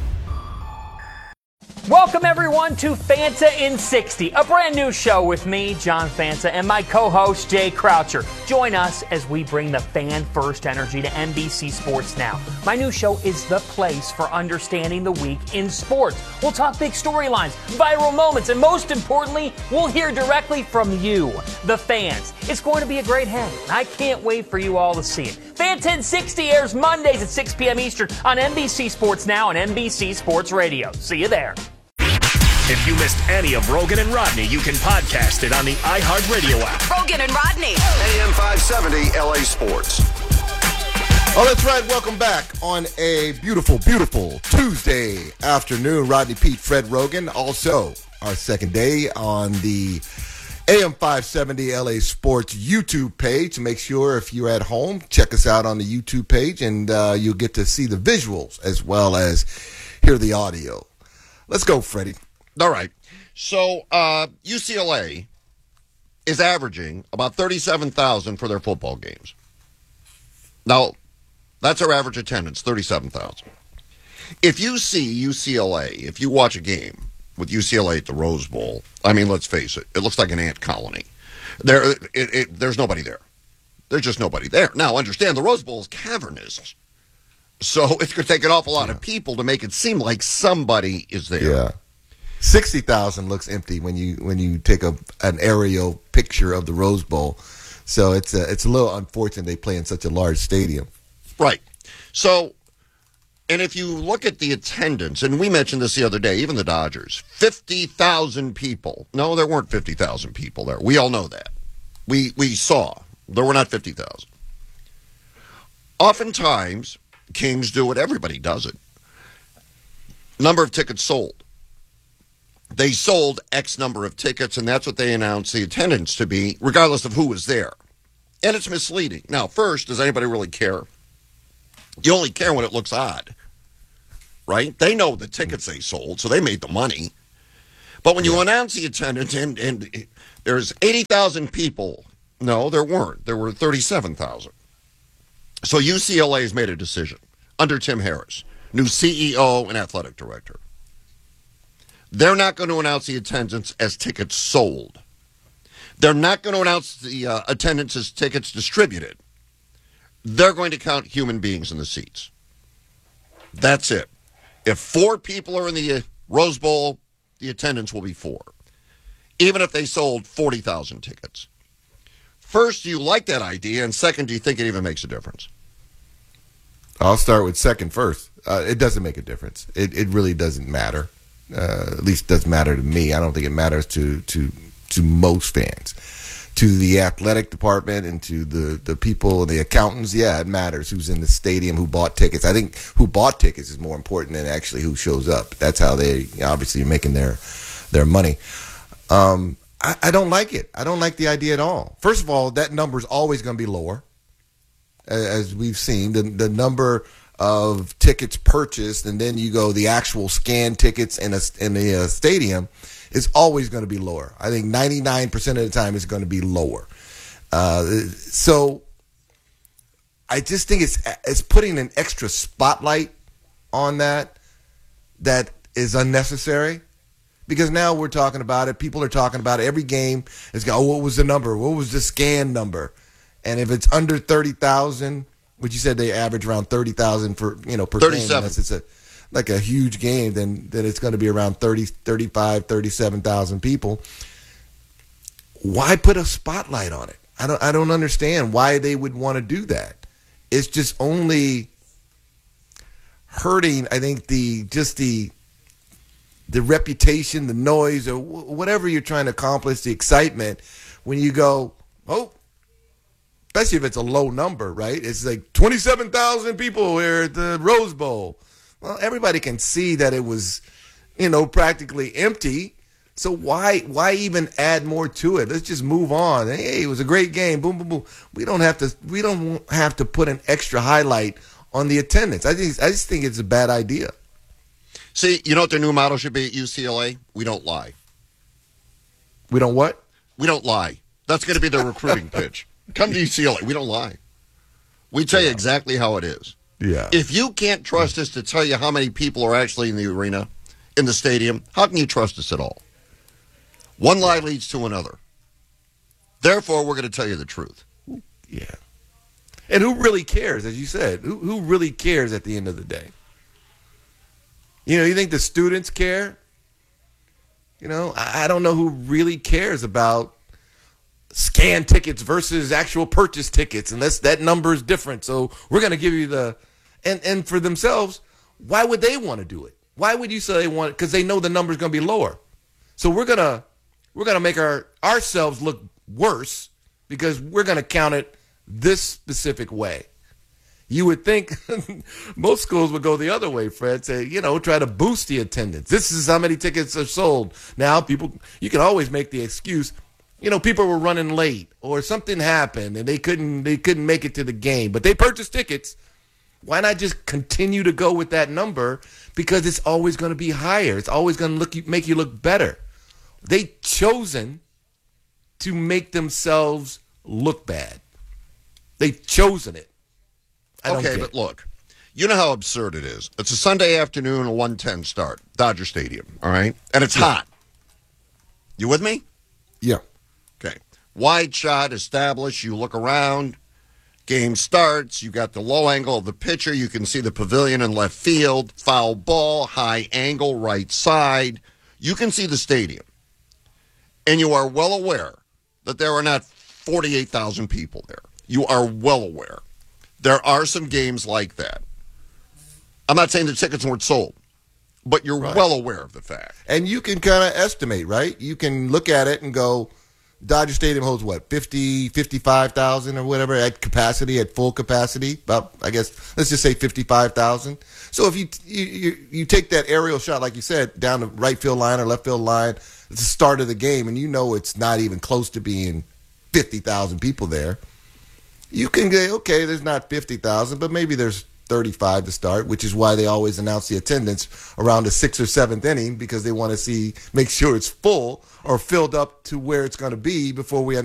Welcome, everyone, to Fanta in sixty, a brand new show with me, John Fanta, and my co-host, Jay Croucher. Join us as we bring the fan-first energy to N B C Sports Now. My new show is the place for understanding the week in sports. We'll talk big storylines, viral moments, and most importantly, we'll hear directly from you, the fans. It's going to be a great hang. I can't wait for you all to see it. Fanta in sixty airs Mondays at six p.m. Eastern on N B C Sports Now and N B C Sports Radio. See you there. If you missed any of Rogan and Rodney, you can podcast it on the iHeartRadio app. Rogan and Rodney. A M five seventy L A Sports. Oh, that's right. Welcome back on a beautiful, beautiful Tuesday afternoon. Rodney, Pete, Fred Rogan. Also, our second day on the A M five seventy L A Sports YouTube page. Make sure if you're at home, check us out on the YouTube page, and uh, you'll get to see the visuals as well as hear the audio. Let's go, Freddie. All right. So uh, U C L A is averaging about thirty-seven thousand for their football games. Now, that's our average attendance, thirty-seven thousand. If you see U C L A, if you watch a game with U C L A at the Rose Bowl, I mean, let's face it, it looks like an ant colony. There, it, it, there's nobody there. There's just nobody there. Now, understand, the Rose Bowl is cavernous. So it's going to take an awful lot yeah. of people to make it seem like somebody is there. Yeah. sixty thousand looks empty when you when you take a an aerial picture of the Rose Bowl. So it's a, it's a little unfortunate they play in such a large stadium. Right. So, and if you look at the attendance, and we mentioned this the other day, even the Dodgers, fifty thousand people. No, there weren't fifty thousand people there. We all know that. We we saw. There were not fifty thousand. Oftentimes, Kings do what everybody does it. Number of tickets sold. they sold X number of tickets, and that's what they announced the attendance to be, regardless of who was there. And it's misleading. Now, first, does anybody really care? You only care when it looks odd, right? They know the tickets they sold, so they made the money. But when you announce the attendance, and, and there's eighty thousand people, no, there weren't. There were thirty-seven thousand. So U C L A has made a decision under Tim Harris, new C E O and athletic director. They're not going to announce the attendance as tickets sold. They're not going to announce the uh, attendance as tickets distributed. They're going to count human beings in the seats. That's it. If four people are in the uh, Rose Bowl, the attendance will be four, even if they sold forty thousand tickets. First, do you like that idea? And second, do you think it even makes a difference? I'll start with second first. Uh, it doesn't make a difference. It it really doesn't matter. Uh, at least it doesn't matter to me. I don't think it matters to to to most fans. To the athletic department and to the, the people and the accountants, yeah, it matters who's in the stadium, who bought tickets. I think who bought tickets is more important than actually who shows up. That's how they obviously are making their their money. Um, I, I don't like it. I don't like the idea at all. First of all, that number is always going to be lower, as we've seen. The the number of tickets purchased, and then you go the actual scanned tickets in a in the uh, stadium, is always going to be lower. I think ninety-nine percent of the time it's going to be lower. Uh, so I just think it's it's putting an extra spotlight on that that is unnecessary, because now we're talking about it. People are talking about it. Every game is going, oh, what was the number? What was the scan number? And if it's under thirty thousand, which you said they average around thirty thousand for, you know, per game, unless it's a like a huge game, then then it's going to be around thirty, thirty-five, thirty-seven thousand people. Why put a spotlight on it? I don't I don't understand why they would want to do that. It's just only hurting, I think, the just the the reputation, the noise, or whatever you're trying to accomplish, the excitement when you go, oh, especially if it's a low number, right? It's like twenty-seven thousand people here at the Rose Bowl. Well, everybody can see that it was, you know, practically empty. So why why even add more to it? Let's just move on. Hey, it was a great game. Boom, boom, boom. We don't have to we don't have to put an extra highlight on the attendance. I think I just think it's a bad idea. See, you know what their new motto should be at U C L A? We don't lie. We don't what? We don't lie. That's going to be their recruiting pitch. Come to U C L A. We don't lie. We tell you exactly how it is. Yeah. If you can't trust us to tell you how many people are actually in the arena, in the stadium, how can you trust us at all? One lie leads to another. Therefore, we're going to tell you the truth. Yeah. And who really cares, as you said? Who who really cares at the end of the day? You know, you think the students care? You know, I, I don't know who really cares about scan tickets versus actual purchase tickets, unless that number is different. So we're going to give you the, and, and for themselves, why would they want to do it? Why would you say they want it? Because they know the number is going to be lower. So we're going to, we're going to make our ourselves look worse because we're going to count it this specific way. You would think most schools would go the other way, Fred, say, you know, try to boost the attendance. This is how many tickets are sold. Now people, you can always make the excuse, you know, people were running late or something happened and they couldn't they couldn't make it to the game, but they purchased tickets. Why not just continue to go with that number? Because it's always going to be higher. It's always going to look make you look better. They chosen to make themselves look bad. They've chosen it. I don't okay, get but it. look, you know how absurd it is. It's a Sunday afternoon, a one ten start, Dodger Stadium, all right? And it's Yeah. hot. You with me? Yeah. Okay. Wide shot established. You look around. Game starts. You got the low angle of the pitcher. You can see the pavilion in left field. Foul ball, high angle, right side. You can see the stadium. And you are well aware that there are not forty-eight thousand people there. You are well aware. There are some games like that. I'm not saying the tickets weren't sold, but you're Right. well aware of the fact. And you can kind of estimate, right? You can look at it and go, Dodger Stadium holds what, fifty, fifty-five thousand or whatever at capacity, at full capacity. About, I guess, let's just say fifty-five thousand. So if you, you you you take that aerial shot, like you said, down the right field line or left field line at the start of the game, and you know it's not even close to being fifty thousand people there, you can go, okay, there's not fifty thousand, but maybe there's thirty-five to start, which is why they always announce the attendance around the sixth or seventh inning, because they want to see, make sure it's full or filled up to where it's going to be before we